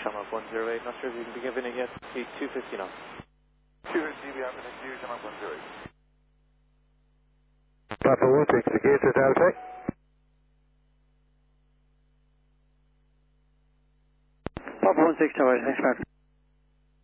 Shamrock 108, not sure if you can be given it yet. 250 now. 250, I'm going to do Shamrock 108. Papa Wu takes the gate to Delta. Papa 16 Tower, thanks, man.